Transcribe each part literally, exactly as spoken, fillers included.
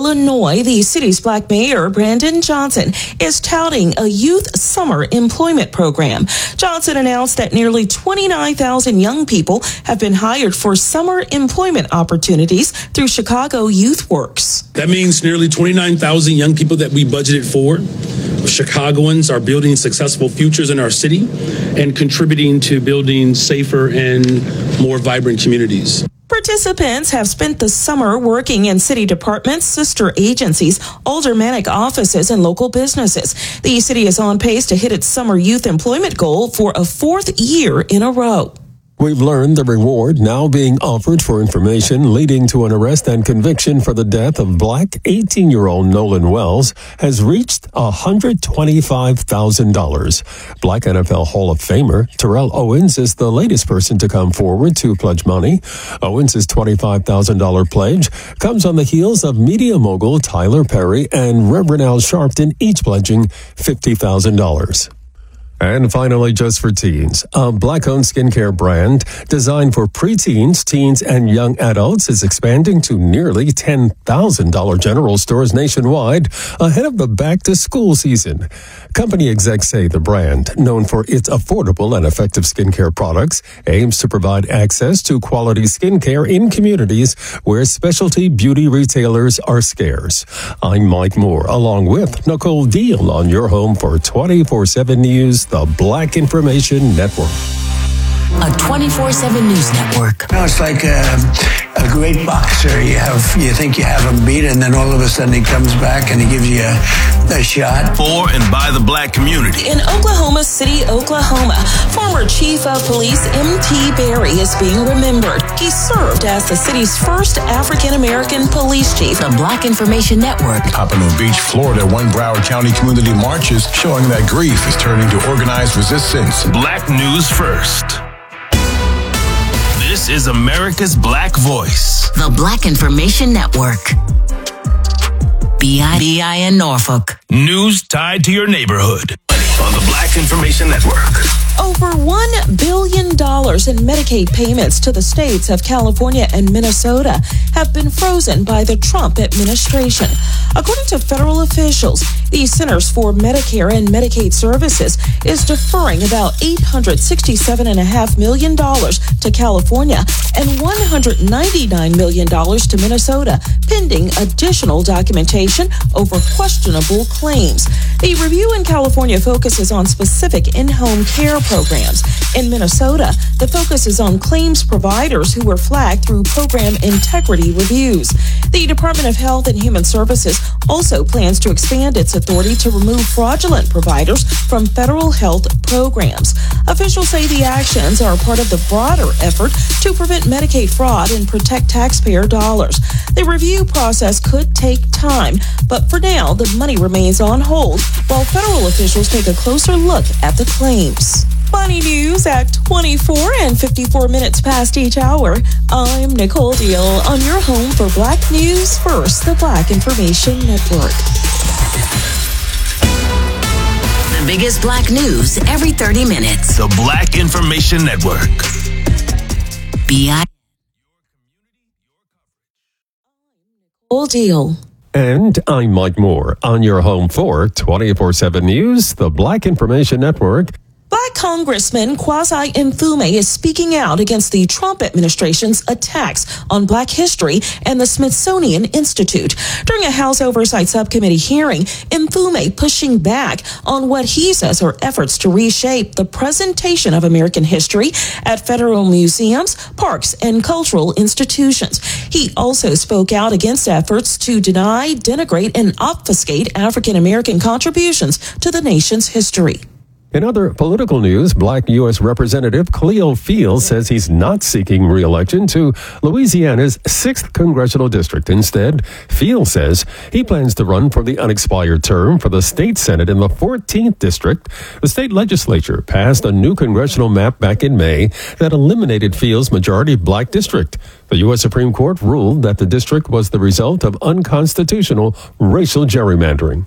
Illinois, the city's black mayor, Brandon Johnson, is touting a youth summer employment program. Johnson announced that nearly twenty-nine thousand young people have been hired for summer employment opportunities through Chicago Youth Works. That means nearly twenty-nine thousand young people that we budgeted for. Chicagoans are building successful futures in our city and contributing to building safer and more vibrant communities. Participants have spent the summer working in city departments, sister agencies, aldermanic offices, and local businesses. The city is on pace to hit its summer youth employment goal for a fourth year in a row. We've learned the reward now being offered for information leading to an arrest and conviction for the death of black eighteen-year-old Nolan Wells has reached one hundred twenty-five thousand dollars. Black N F L Hall of Famer Terrell Owens is the latest person to come forward to pledge money. Owens' twenty-five thousand dollars pledge comes on the heels of media mogul Tyler Perry and Reverend Al Sharpton each pledging fifty thousand dollars. And finally, just for teens, a black-owned skincare brand designed for preteens, teens, and young adults is expanding to nearly ten thousand dollars general stores nationwide ahead of the back-to-school season. Company execs say the brand, known for its affordable and effective skincare products, aims to provide access to quality skincare in communities where specialty beauty retailers are scarce. I'm Mike Moore, along with Nicole Deal on your home for twenty-four seven News, the Black Information Network. A twenty-four seven News Network. You know, it's like a, a great boxer. You have, you think you have him beat, and then all of a sudden he comes back and he gives you a, a shot. For and by the black community. In Oklahoma City, Oklahoma, former Chief of Police M T Berry is being remembered. He served as the city's first African-American police chief. The Black Information Network. Pompano Beach, Florida, one Broward County community marches showing that grief is turning to organized resistance. Black News First. This is America's Black Voice. The Black Information Network. B I in Norfolk. News tied to your neighborhood. On the Black Information Network. Over one billion dollars in Medicaid payments to the states of California and Minnesota have been frozen by the Trump administration. According to federal officials, the Centers for Medicare and Medicaid Services is deferring about eight hundred sixty-seven point five million dollars to California and one hundred ninety-nine million dollars to Minnesota, pending additional documentation over questionable claims. The review in California focuses on specific in-home care programs. In Minnesota, the focus is on claims providers who were flagged through program integrity reviews. The Department of Health and Human Services also plans to expand its authority to remove fraudulent providers from federal health programs. Officials say the actions are part of the broader effort to prevent Medicaid fraud and protect taxpayer dollars. The review process could take time, but for now, the money remains on hold while federal officials take a closer look at the claims. Funny news at twenty-four and fifty-four minutes past each hour. I'm Nicole Deal on your home for Black News First, the Black Information Network. The biggest black news every thirty minutes. The Black Information Network. B I Nicole Deal. And I'm Mike Moore on your home for twenty-four seven News, the Black Information Network. Black Congressman Kwasi Mfume is speaking out against the Trump administration's attacks on Black history and the Smithsonian Institute. During a House Oversight Subcommittee hearing, Mfume pushing back on what he says are efforts to reshape the presentation of American history at federal museums, parks, and cultural institutions. He also spoke out against efforts to deny, denigrate, and obfuscate African American contributions to the nation's history. In other political news, Black U S Representative Cleo Fields says he's not seeking re-election to Louisiana's sixth Congressional District. Instead, Fields says he plans to run for the unexpired term for the state Senate in the fourteenth District. The state legislature passed a new congressional map back in May that eliminated Fields' majority Black district. The U S Supreme Court ruled that the district was the result of unconstitutional racial gerrymandering.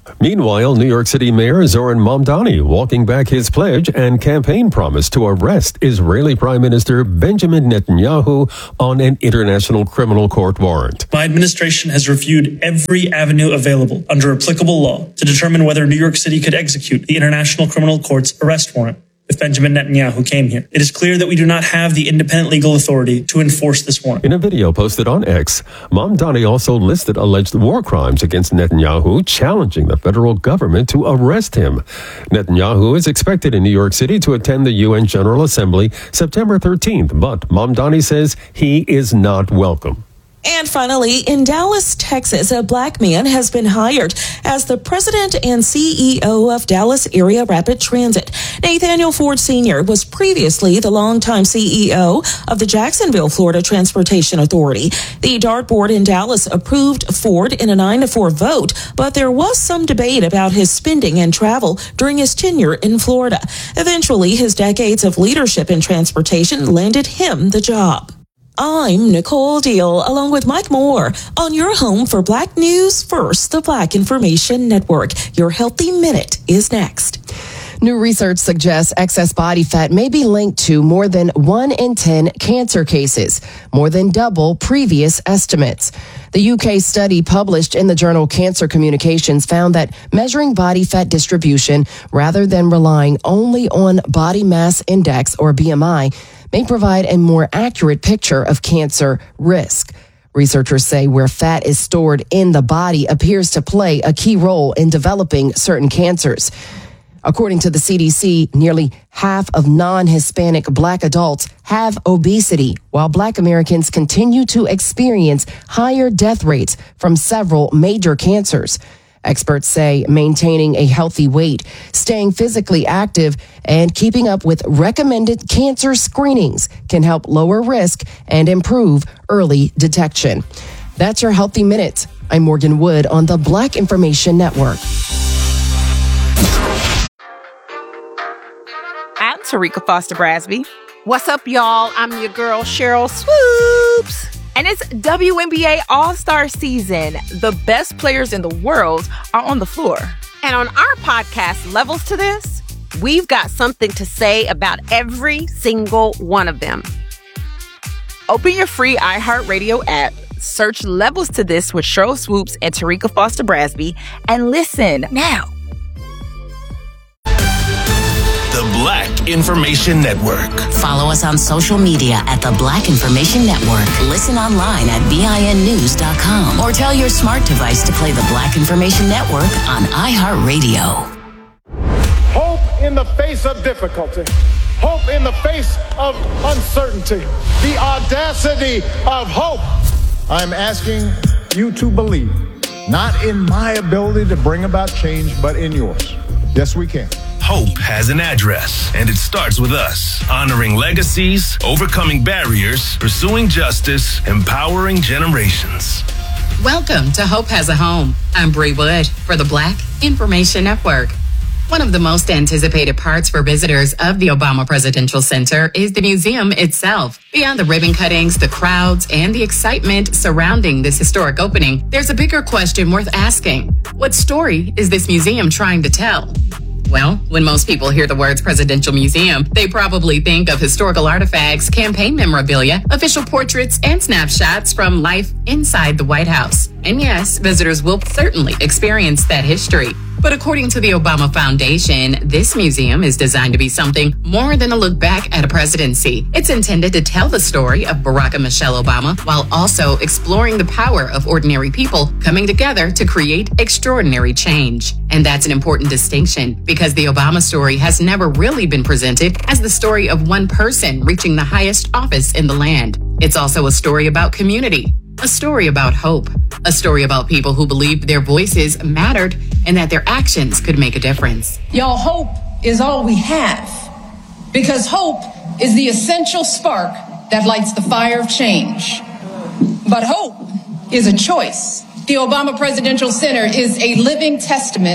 Meanwhile, New York City Mayor Zoran Mamdani walking back his pledge and campaign promise to arrest Israeli Prime Minister Benjamin Netanyahu on an international criminal court warrant. My administration has reviewed every avenue available under applicable law to determine whether New York City could execute the International Criminal Court's arrest warrant if Benjamin Netanyahu came here. It is clear that we do not have the independent legal authority to enforce this warrant. In a video posted on X, Mamdani also listed alleged war crimes against Netanyahu, challenging the federal government to arrest him. Netanyahu is expected in New York City to attend the U N General Assembly September thirteenth, but Mamdani says he is not welcome. And finally, in Dallas, Texas, a black man has been hired as the president and C E O of Dallas Area Rapid Transit. Nathaniel Ford Senior was previously the longtime C E O of the Jacksonville, Florida Transportation Authority. The DART board in Dallas approved Ford in a nine to four vote, but there was some debate about his spending and travel during his tenure in Florida. Eventually, his decades of leadership in transportation landed him the job. I'm Nicole Deal, along with Mike Moore, on your home for Black News First, the Black Information Network. Your Healthy Minute is next. New research suggests excess body fat may be linked to more than one in ten cancer cases, more than double previous estimates. The U K study published in the journal Cancer Communications found that measuring body fat distribution rather than relying only on body mass index or B M I may provide a more accurate picture of cancer risk. Researchers say where fat is stored in the body appears to play a key role in developing certain cancers. According to the C D C, nearly half of non-Hispanic black adults have obesity, while black Americans continue to experience higher death rates from several major cancers. Experts say maintaining a healthy weight, staying physically active, and keeping up with recommended cancer screenings can help lower risk and improve early detection. That's your Healthy Minute. I'm Morgan Wood on the Black Information Network. I'm Tarika Foster Brasby. What's up, y'all? I'm your girl, Cheryl Swoops. And it's W N B A All-Star season. The best players in the world are on the floor. And on our podcast, Levels to This, we've got something to say about every single one of them. Open your free iHeartRadio app, search Levels to This with Cheryl Swoops and Tarika Foster Brasby, and listen now. The Black Information Network. Follow us on social media at The Black Information Network. Listen online at B I N news dot com or tell your smart device to play The Black Information Network on iHeartRadio. Hope in the face of difficulty. Hope in the face of uncertainty. The audacity of hope. I'm asking you to believe, not in my ability to bring about change, but in yours. Yes, we can. Hope has an address, and it starts with us. Honoring legacies, overcoming barriers, pursuing justice, empowering generations. Welcome to Hope Has a Home. I'm Bree Wood for the Black Information Network. One of the most anticipated parts for visitors of the Obama Presidential Center is the museum itself. Beyond the ribbon cuttings, the crowds, and the excitement surrounding this historic opening, there's a bigger question worth asking. What story is this museum trying to tell? Well, when most people hear the words Presidential Museum, they probably think of historical artifacts, campaign memorabilia, official portraits, and snapshots from life inside the White House. And yes, visitors will certainly experience that history. But according to the Obama Foundation, this museum is designed to be something more than a look back at a presidency. It's intended to tell the story of Barack and Michelle Obama while also exploring the power of ordinary people coming together to create extraordinary change. And that's an important distinction because the Obama story has never really been presented as the story of one person reaching the highest office in the land. It's also a story about community. A story about hope. A story about people who believed their voices mattered and that their actions could make a difference. Y'all, hope is all we have because hope is the essential spark that lights the fire of change. But hope is a choice. The Obama Presidential Center is a living testament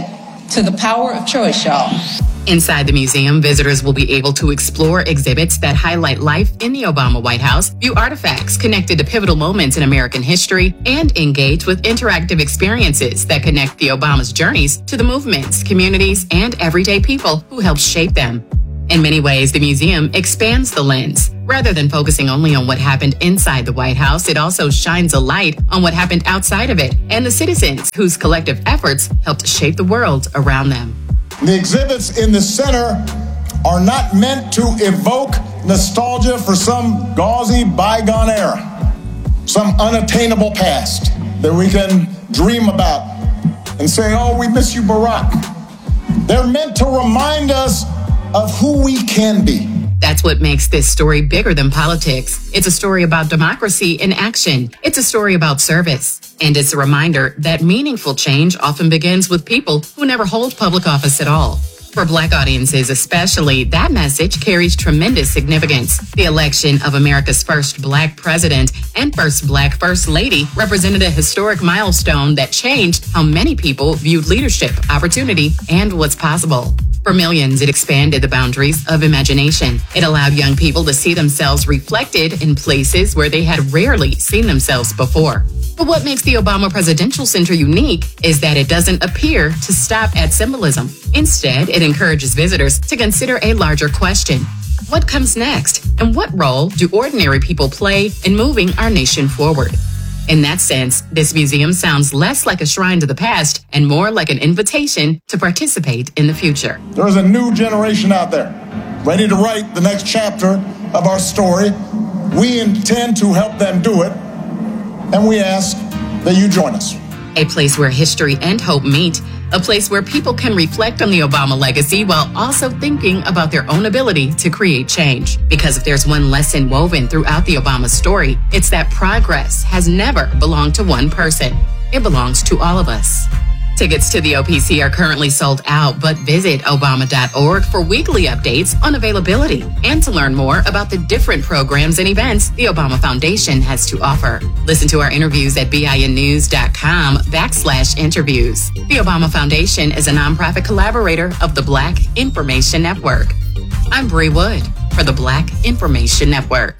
to the power of choice, y'all. Inside the museum, visitors will be able to explore exhibits that highlight life in the Obama White House, view artifacts connected to pivotal moments in American history, and engage with interactive experiences that connect the Obama's journeys to the movements, communities, and everyday people who helped shape them. In many ways, the museum expands the lens. Rather than focusing only on what happened inside the White House, it also shines a light on what happened outside of it and the citizens whose collective efforts helped shape the world around them. The exhibits in the center are not meant to evoke nostalgia for some gauzy bygone era, some unattainable past that we can dream about and say, oh, we miss you, Barack. They're meant to remind us of who we can be. That's what makes this story bigger than politics. It's a story about democracy in action. It's a story about service. And it's a reminder that meaningful change often begins with people who never hold public office at all. For Black audiences especially, that message carries tremendous significance. The election of America's first Black president and first Black First Lady represented a historic milestone that changed how many people viewed leadership, opportunity, and what's possible. For millions, it expanded the boundaries of imagination. It allowed young people to see themselves reflected in places where they had rarely seen themselves before. But what makes the Obama Presidential Center unique is that it doesn't appear to stop at symbolism. Instead, it encourages visitors to consider a larger question. What comes next? And what role do ordinary people play in moving our nation forward? In that sense, this museum sounds less like a shrine to the past and more like an invitation to participate in the future. There is a new generation out there ready to write the next chapter of our story. We intend to help them do it, and we ask that you join us. A place where history and hope meet, a place where people can reflect on the Obama legacy while also thinking about their own ability to create change. Because if there's one lesson woven throughout the Obama story, it's that progress has never belonged to one person. It belongs to all of us. Tickets to the O P C are currently sold out, but visit obama dot org for weekly updates on availability and to learn more about the different programs and events the Obama Foundation has to offer. Listen to our interviews at binnews.com backslash interviews. The Obama Foundation is a nonprofit collaborator of the Black Information Network. I'm Bree Wood for the Black Information Network.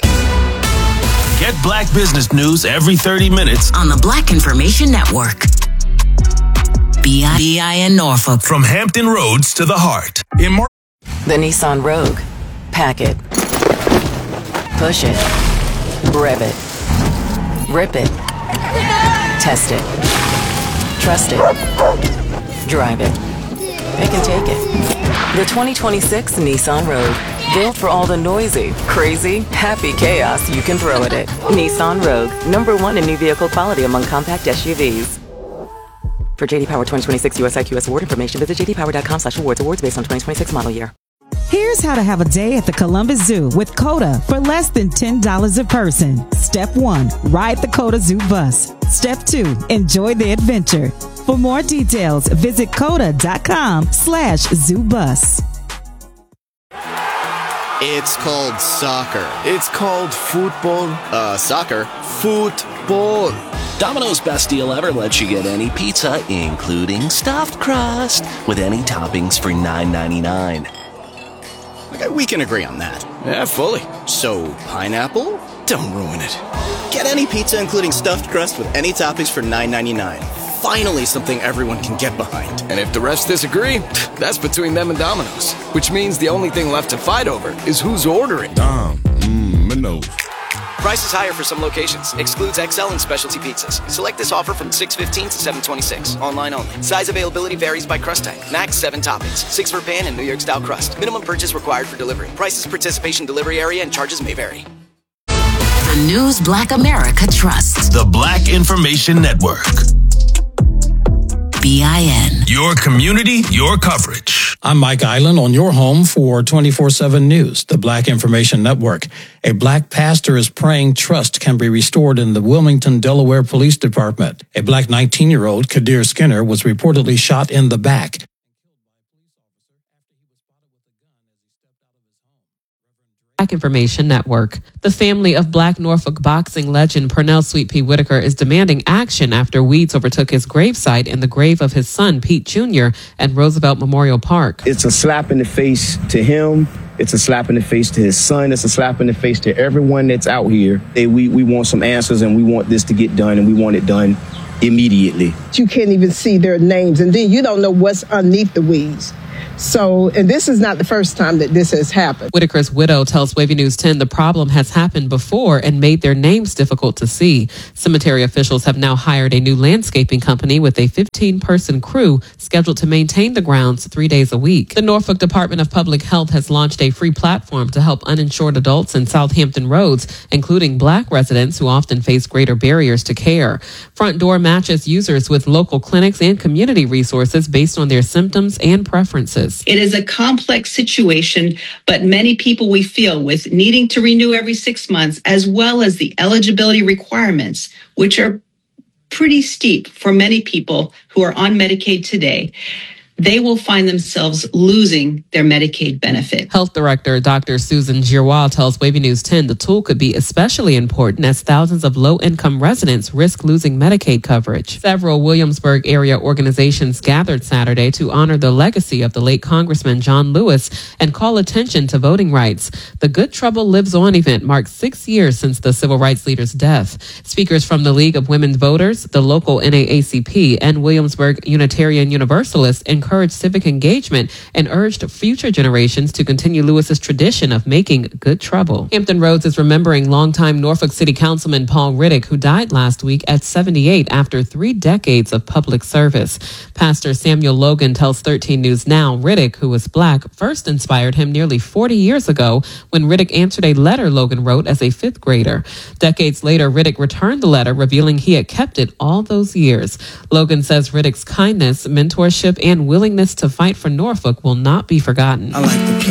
Get Black business news every thirty minutes on the Black Information Network. B I N Norfolk. From Hampton Roads to the heart. In Mar- the Nissan Rogue. Pack it. Push it. Rev it. Rip it. Test it. Trust it. Drive it. Pick and take it. The twenty twenty-six Nissan Rogue. Built for all the noisy, crazy, happy chaos you can throw at it. Nissan Rogue. Number one in new vehicle quality among compact S U Vs. For J D Power twenty twenty-six U S I Q S award information, visit j d power dot com slash awards. Awards based on twenty twenty-six model year. Here's how to have a day at the Columbus Zoo with COTA for less than ten dollars a person. Step one, ride the COTA Zoo bus. Step two, enjoy the adventure. For more details, visit coda dot com slash zoo bus. It's called soccer. It's called football. Uh, soccer. Football. Domino's best deal ever lets you get any pizza, including stuffed crust, with any toppings for nine ninety-nine. Okay, we can agree on that. Yeah, fully. So, pineapple? Don't ruin it. Get any pizza, including stuffed crust, with any toppings for nine ninety-nine. Finally, something everyone can get behind. And if the rest disagree, that's between them and Domino's. Which means the only thing left to fight over is who's ordering. Dom, mmm, Minos. Price is higher for some locations. Excludes X L and specialty pizzas. Select this offer from six fifteen to seven twenty-six. Online only. Size availability varies by crust type. Max seven toppings. Six for pan and New York style crust. Minimum purchase required for delivery. Prices, participation, delivery area, and charges may vary. The News Black America trusts. The Black Information Network. B I N. Your community, your coverage. I'm Mike Island on your home for twenty-four seven News, the Black Information Network. A black pastor is praying trust can be restored in the Wilmington, Delaware Police Department. A black nineteen-year-old, Kadir Skinner, was reportedly shot in the back. Black Information Network. The family of Black Norfolk boxing legend Pernell Sweet Pea Whitaker is demanding action after weeds overtook his gravesite and the grave of his son, Pete Junior, at Roosevelt Memorial Park. It's a slap in the face to him. It's a slap in the face to his son. It's a slap in the face to everyone that's out here. They, we, we want some answers, and we want this to get done, and we want it done immediately. You can't even see their names, and then you don't know what's underneath the weeds. So, and this is not the first time that this has happened. Whitaker's widow tells Wavy News ten the problem has happened before and made their names difficult to see. Cemetery officials have now hired a new landscaping company with a fifteen-person crew scheduled to maintain the grounds three days a week. The Norfolk Department of Public Health has launched a free platform to help uninsured adults in Southampton Roads, including Black residents who often face greater barriers to care. Front Door matches users with local clinics and community resources based on their symptoms and preferences. It is a complex situation, but many people we feel with needing to renew every six months, as well as the eligibility requirements, which are pretty steep for many people who are on Medicaid today, they will find themselves losing their Medicaid benefit. Health Director Doctor Susan Giroir tells Wavy News ten the tool could be especially important as thousands of low-income residents risk losing Medicaid coverage. Several Williamsburg area organizations gathered Saturday to honor the legacy of the late Congressman John Lewis and call attention to voting rights. The Good Trouble Lives On event marks six years since the civil rights leader's death. Speakers from the League of Women Voters, the local N double A C P, and Williamsburg Unitarian Universalists encouraged civic engagement and urged future generations to continue Lewis's tradition of making good trouble. Hampton Roads is remembering longtime Norfolk City Councilman Paul Riddick, who died last week at seventy-eight after three decades of public service. Pastor Samuel Logan tells thirteen News Now Riddick, who was Black, first inspired him nearly forty years ago when Riddick answered a letter Logan wrote as a fifth grader. Decades later, Riddick returned the letter, revealing he had kept it all those years. Logan says Riddick's kindness, mentorship, and willingness to fight for Norfolk will not be forgotten. I like to play